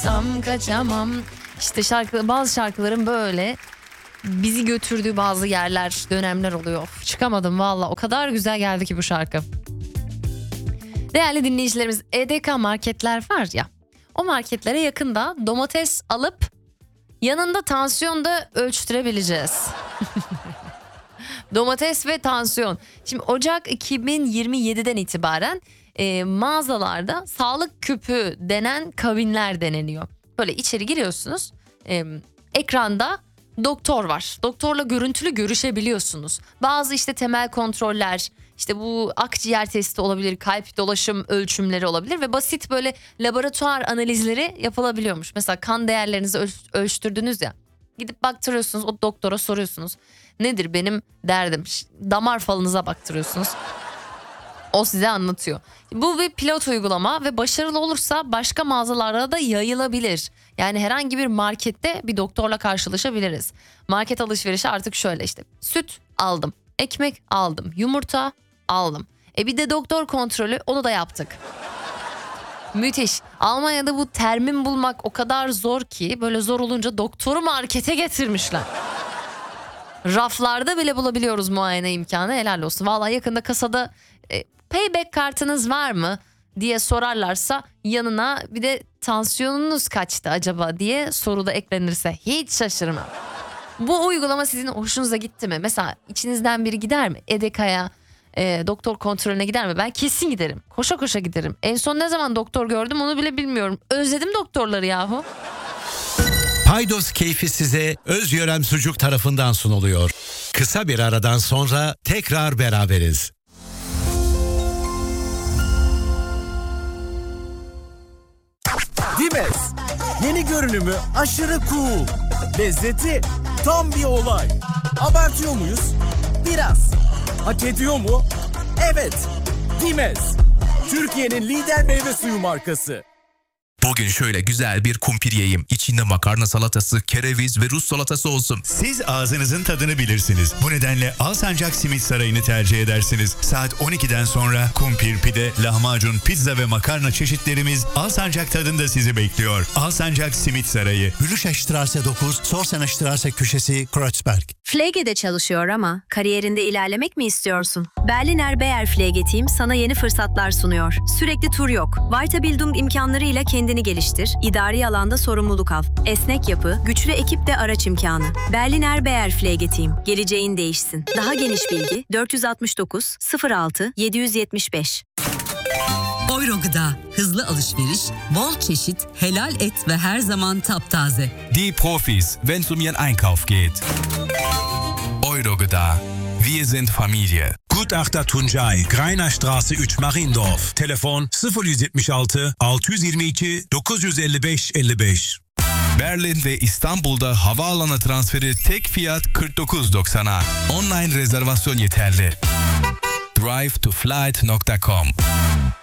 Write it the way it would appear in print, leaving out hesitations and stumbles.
Kaçsam kaçamam. İşte bazı şarkıların böyle bizi götürdüğü bazı yerler, dönemler oluyor. Of, çıkamadım valla, o kadar güzel geldi ki bu şarkı. Değerli dinleyicilerimiz, EDK marketler var ya, o marketlere yakında domates alıp yanında tansiyon da ölçtürebileceğiz. Domates ve tansiyon. Şimdi Ocak 2027'den itibaren mağazalarda sağlık küpü denen kabinler deneniyor. Böyle içeri giriyorsunuz, ekranda doktor var. Doktorla görüntülü görüşebiliyorsunuz. Bazı işte temel kontroller, işte bu akciğer testi olabilir, kalp dolaşım ölçümleri olabilir ve basit böyle laboratuvar analizleri yapılabiliyormuş. Mesela kan değerlerinizi ölçtürdünüz ya, gidip baktırıyorsunuz, o doktora soruyorsunuz. Nedir benim derdim? Damar falınıza baktırıyorsunuz. O size anlatıyor. Bu bir pilot uygulama ve başarılı olursa başka mağazalara da yayılabilir. Yani herhangi bir markette bir doktorla karşılaşabiliriz. Market alışverişi artık şöyle işte: süt aldım, ekmek aldım, yumurta aldım. Bir de doktor kontrolü, onu da yaptık. Müthiş. Almanya'da bu termin bulmak o kadar zor ki, böyle zor olunca doktoru markete getirmişler. Raflarda bile bulabiliyoruz muayene imkanı, helal olsun. Vallahi yakında kasada payback kartınız var mı diye sorarlarsa yanına bir de tansiyonunuz kaçtı acaba diye soru da eklenirse hiç şaşırmam. Bu uygulama sizin hoşunuza gitti mi? Mesela içinizden biri gider mi? EDK'ya, doktor kontrolüne gider mi? Ben kesin giderim. Koşa koşa giderim. En son ne zaman doktor gördüm onu bile bilmiyorum. Özledim doktorları yahu. Paydos keyfi size Özyörem Sucuk tarafından sunuluyor. Kısa bir aradan sonra tekrar beraberiz. Dimes, yeni görünümü aşırı cool. Lezzeti tam bir olay. Abartıyor muyuz? Biraz. Hak ediyor mu? Evet. Dimes, Türkiye'nin lider meyve suyu markası. Bugün şöyle güzel bir kumpir yiyeyim. İçinde makarna salatası, kereviz ve Rus salatası olsun. Siz ağzınızın tadını bilirsiniz. Bu nedenle Alsancak Simit Sarayı'nı tercih edersiniz. Saat 12'den sonra kumpir, pide, lahmacun, pizza ve makarna çeşitlerimiz Alsancak tadında sizi bekliyor. Alsancak Simit Sarayı. Hülüşeştirarse 9, Sorseneştirarse köşesi Kreuzberg. Flege'de çalışıyor ama kariyerinde ilerlemek mi istiyorsun? Berliner Beyer Flege Team sana yeni fırsatlar sunuyor. Sürekli tur yok. Weiterbildung imkanlarıyla kendini geliştir, idari alanda sorumluluk al. Esnek yapı, güçlü ekip de araç imkanı. Berliner Beyer Flege Team. Geleceğin değişsin. Daha geniş bilgi 469 06 775. Euro Gıda. Hızlı alışveriş, bol çeşit, helal et ve her zaman taptaze. Die Profis, wenn's um ihren Einkauf geht. Euro Gıda. Wir sind Familie. Gutachter Tuncay, Greinerstraße 3 Mariendorf. Telefon 0176 622 955 55. Berlin ve İstanbul'da havaalanı transferi tek fiyat 49.90'a. Online rezervasyon yeterli. drivetoflight.com